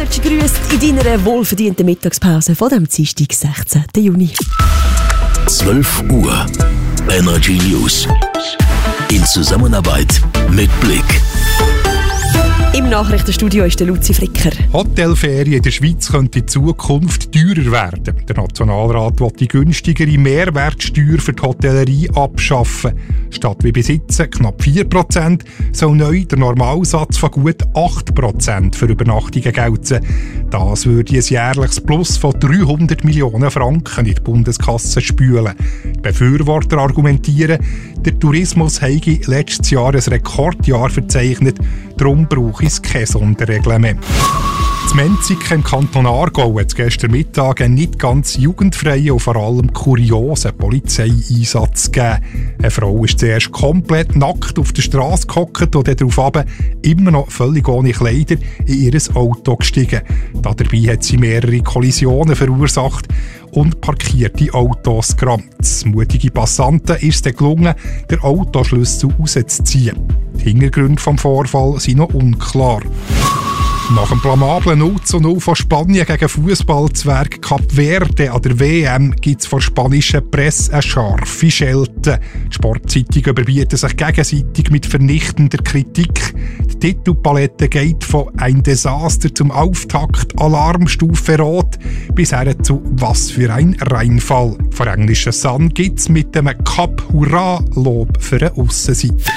Energy grüßt in deiner wohlverdienten Mittagspause von dem Dienstag, 16. Juni. 12 Uhr. Energy News. In Zusammenarbeit mit Blick. Im Nachrichtenstudio ist der Luzi Fricker. Hotelferien in der Schweiz könnte in Zukunft teurer werden. Der Nationalrat will die günstigere Mehrwertsteuer für die Hotellerie abschaffen. Statt wie bis jetzt knapp 4% soll neu der Normalsatz von gut 8% für Übernachtungen gelten. Das würde ein jährliches Plus von 300 Millionen Franken in die Bundeskasse spülen. Die Befürworter argumentieren, der Tourismus habe letztes Jahr ein Rekordjahr verzeichnet, darum brauche es kein Sonderreglement. In Menziken im Kanton Aargau hat es gestern Mittag einen nicht ganz jugendfreien und vor allem kuriosen Polizeieinsatz gegeben. Eine Frau ist zuerst komplett nackt auf der Straße gehockt und dann daraufhin immer noch völlig ohne Kleider in ihr Auto gestiegen. Dabei hat sie mehrere Kollisionen verursacht und parkierte Autos gerammt. Mutige Passanten ist es dann gelungen, den Autoschlüssel rauszuziehen. Die Hintergründe des Vorfalls sind noch unklar. Nach dem blamablen 0:0 von Spanien gegen Fußballzwerg Kap Verde an der WM gibt es von der spanischen Presse eine scharfe Schelte. Die Sportzeitungen überbieten sich gegenseitig mit vernichtender Kritik. Die Titelpalette geht von «Ein Desaster» zum Auftakt «Alarmstufe Rot» bis her zu «Was für ein Reinfall». Von englischen Sun gibt es mit dem «Cup-Hurra-Lob» für eine Aussenseite.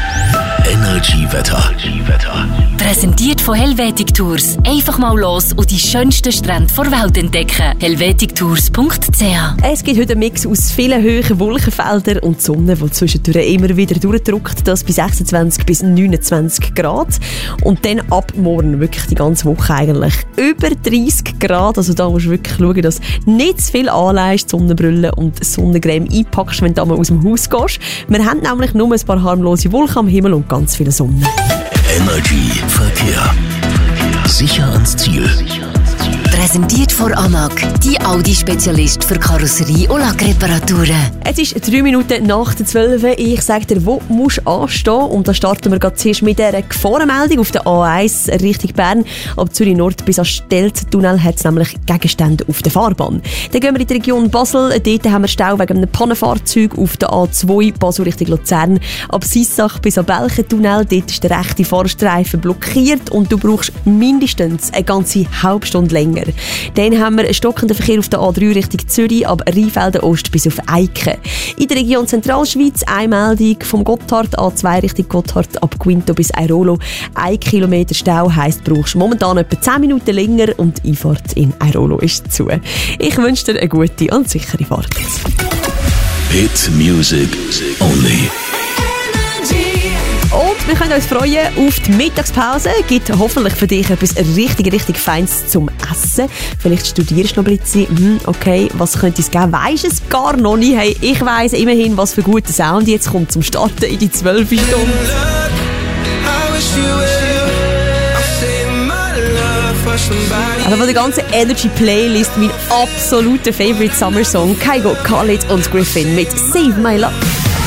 Energy-Wetter. Präsentiert von Helvetic Tours. Einfach mal los und die schönsten Strände der Welt entdecken. helvetictours.ch. Es gibt heute einen Mix aus vielen hohen Wolkenfeldern und die Sonne, die zwischendurch immer wieder durchdrückt. Das bei 26 bis 29 Grad. Und dann ab morgen, wirklich die ganze Woche eigentlich, über 30 Grad. Also da musst du wirklich schauen, dass nicht zu viel anlegst, Sonnenbrille und Sonnencreme einpackst, wenn du mal aus dem Haus gehst. Wir haben nämlich nur ein paar harmlose Wolken am Himmel und ganz viele Sonne. Energy Verkehr. Sicher ans Ziel. Präsentiert von AMAG, die Audi-Spezialist für Karosserie- und Lackreparaturen. Es ist 3 Minuten nach der 12 Uhr. Ich sage dir, wo musst du anstehen? Und da starten wir gerade zuerst mit einer Gefahrenmeldung auf der A1 Richtung Bern. Ab Zürich Nord bis an Stelzentunnel hat es nämlich Gegenstände auf der Fahrbahn. Dann gehen wir in die Region Basel. Dort haben wir Stau wegen einem Pannenfahrzeug auf der A2 Basel Richtung Luzern. Ab Sissach bis an Belchentunnel. Dort ist der rechte Fahrstreifen blockiert und du brauchst mindestens eine ganze halbe Stunde länger. Dann haben wir einen stockenden Verkehr auf der A3 Richtung Zürich, ab Rheinfelden Ost bis auf Eiken. In der Region Zentralschweiz eine Meldung vom Gotthard, A2 Richtung Gotthard, ab Quinto bis Airolo. 1 Kilometer Stau heisst, du brauchst momentan etwa 10 Minuten länger und die Einfahrt in Airolo ist zu. Ich wünsche dir eine gute und sichere Fahrt. Hit Music Only. Und wir können uns freuen auf die Mittagspause. Gibt hoffentlich für dich etwas richtig Feines zum Essen. Vielleicht studierst du noch ein bisschen. Okay, was könnte es geben? Weisst es gar noch nicht. Hey, ich weiss immerhin, was für guter Sound jetzt kommt zum Starten in die 12 Stunden. Also von der ganzen Energy-Playlist mein absoluter Favorite Summer Song. Kygo, Khalid und Griffin mit Save My Love.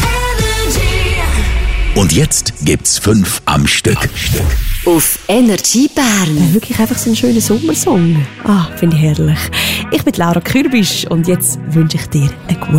Und jetzt gibt's 5 am Stück. Auf Energy Bern. Wirklich einfach so ein schöner Sommersong. Finde ich herrlich. Ich bin Laura Kürbisch und jetzt wünsche ich dir eine gute